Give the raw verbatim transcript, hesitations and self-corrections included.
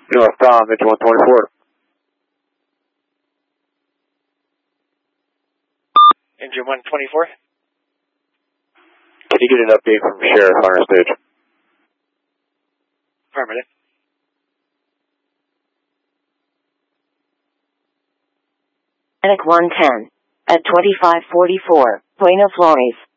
Northbound, Mitch one twenty-four. Engine one twenty-four. Can you get an update from Sheriff on our stage? Affirmative. Attic one ten at twenty-five forty-four, Buenos Flores.